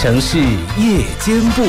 城市夜间部。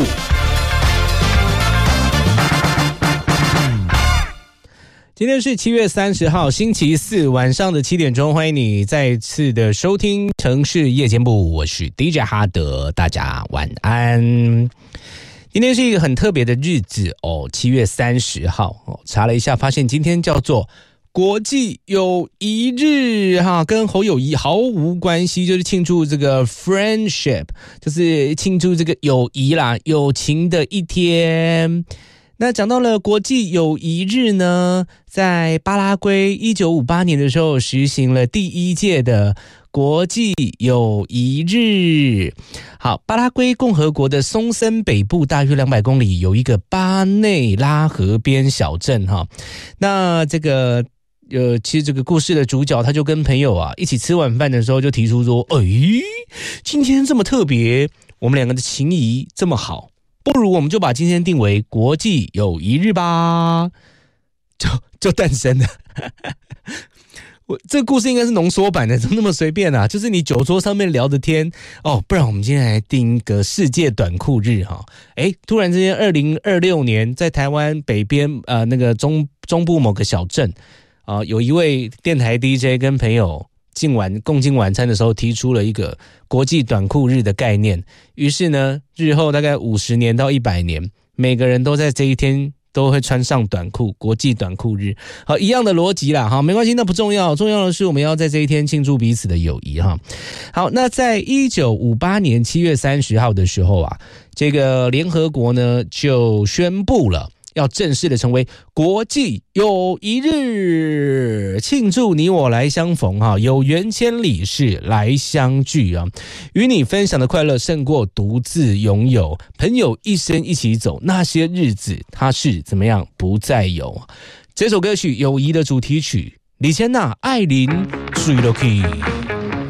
今天是7月30号星期四晚上的7点钟，欢迎你再次的收听城市夜间部，我是 DJ 哈德，大家晚安。今天是一个很特别的日子哦，7月30号查了一下，发现今天叫做国际友谊日哈，跟侯友宜毫无关系，就是庆祝这个 friendship， 就是庆祝这个友谊啦，友情的一天。那讲到了国际友谊日呢，在巴拉圭1958年的时候实行了第一届的国际友谊日。好，巴拉圭共和国的松森北部大约200公里有一个巴内拉河边小镇哈。那这个其实这个故事的主角他就跟朋友一起吃晚饭的时候就提出说，今天这么特别，我们两个的情谊这么好，不如我们就把今天定为国际友谊日吧，就诞生了。这个故事应该是浓缩版的，怎么那么随便啊？就是你酒桌上面聊的天不然我们今天来定一个世界短裤日哈。突然之间2026年在台湾北边那个中部某个小镇有一位电台 DJ 跟朋友共进晚餐的时候提出了一个国际短裤日的概念，于是呢日后大概50年到100年，每个人都在这一天都会穿上短裤，国际短裤日。好，一样的逻辑啦，好，没关系，那不重要，重要的是我们要在这一天庆祝彼此的友谊哈。好，那在1958年7月30号的时候这个联合国呢就宣布了，要正式的成为国际友谊日，庆祝你我来相逢有缘千里是来相聚与你分享的快乐胜过独自拥有，朋友一生一起走，那些日子它是怎么样不再有。这首歌曲友谊的主题曲，李千娜、艾琳、水落去。